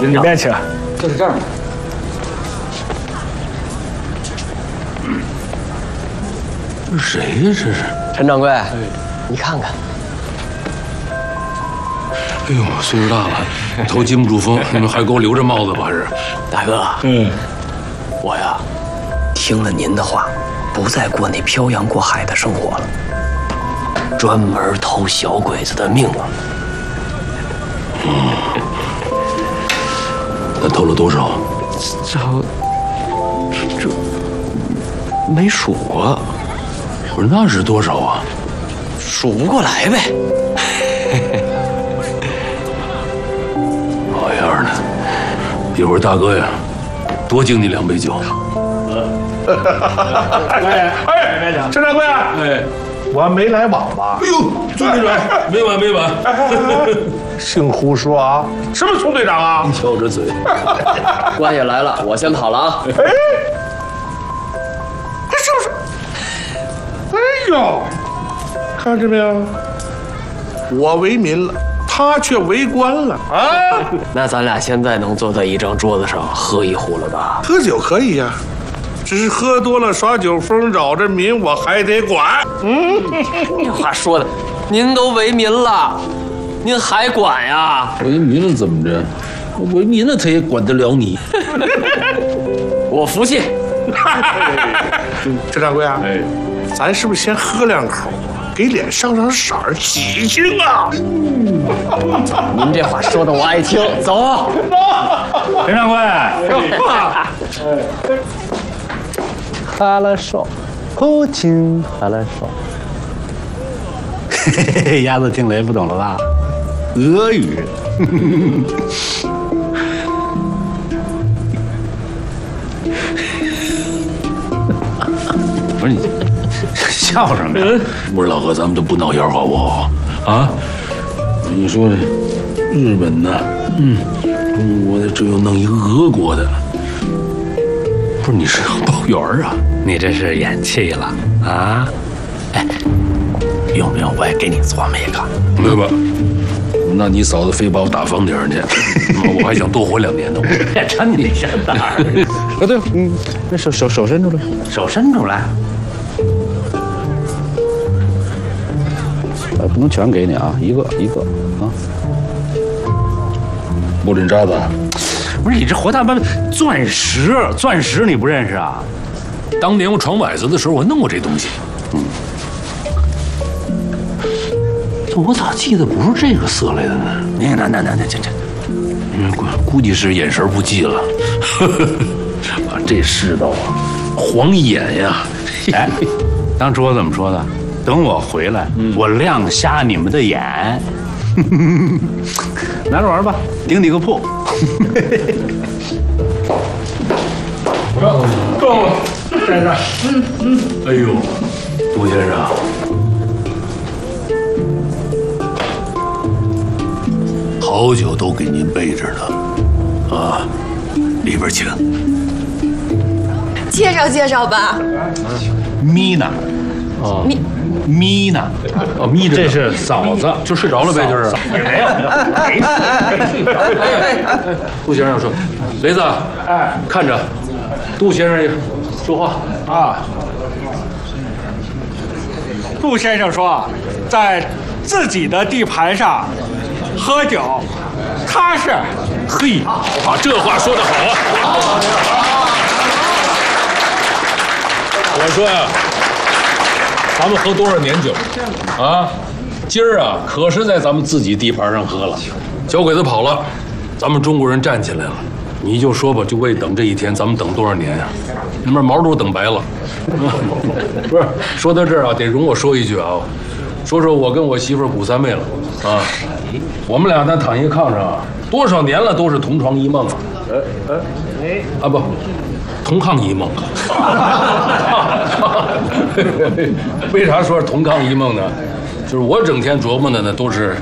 里面请。 就是这儿。 这是谁呀？这是陈掌柜，你看看。 哎呦，岁数大了，头经不住风，你们还给我留着帽子吧？是， 大哥，我呀，听了您的话，不再过那漂洋过海的生活了，专门偷小鬼子的命了。 那偷了多少？ 这没数过， 不是，那是多少啊？ 数不过来呗。 好样的！一会儿大哥呀，多敬你2杯酒。 哎，陈掌柜， 哎， 我没来晚吧？ 哎呦，朱队长，没晚。 姓胡说啊！什么宋队长啊？ 你瞧这嘴。 官爷来了，我先跑了啊。 哎，是不是？哎呦，看着没有？我为民了，他却为官了啊！ 那咱俩现在能坐在一张桌子上喝一壶了吧？ 喝酒可以呀，只是喝多了耍酒疯扰着民，我还得管。 这话说的，您都为民了，您还管呀？ 为民了怎么着？为民了他也管得了你？ 我服气。 陈掌柜啊， 哎， 咱是不是先喝2口，给脸上色儿，喜庆啊？ 您这话说的我爱听，走。 陈掌柜， 哈拉少，口琴哈拉少。嘿嘿，鸭子听了也不懂了吧？俄语。不是你笑什么呀？ 不是老何，咱们都不闹妖好不好？啊？你说这日本的，中国的，这又弄一个俄国的，不是你是包圆啊？ 你这是演戏了啊？哎，用不用我也给你琢磨一个？ 没有吧？那你嫂子非把我打房顶上去，我还想多活2年呢。 别扯你这蛋儿！啊对，那手伸出来，手伸出来。不能全给你啊，一个啊。 木针渣子， 不是你这活大半钻石你不认识啊？ 当年我闯崴子的时候，我弄过这东西。我咋记得不是这个色来的呢？ 那这， 估计是眼神不济了。啊，这世道啊，晃眼呀！ 哎，当初我怎么说的？等我回来，我亮瞎你们的眼。拿着玩吧，顶你个破！ 够了，站着。 哎呦，杜先生，好酒都给您备着呢，啊，里边请。 介绍吧。 咪呢？ 啊， 咪呢？ 哦，眯着。 这是嫂子， 就睡着了呗，就是。 没有。 杜先生说：“雷子，哎，看着，杜先生说话啊。杜先生说，在自己的地盘上喝酒，踏实。 嘿，啊，这话说得好啊！我说呀，咱们喝多少年酒啊？今儿啊，可是在咱们自己地盘上喝了。小鬼子跑了，咱们中国人站起来了。你就说吧，就为等这一天，咱们等多少年呀？那边毛都等白了。不是，说到这儿啊，得容我说一句啊，说说我跟我媳妇古三妹了啊。我们俩咱躺一炕上啊，多少年了都是同床异梦啊。啊不，同炕异梦。为啥说是同炕异梦呢？就是我整天琢磨的呢，都是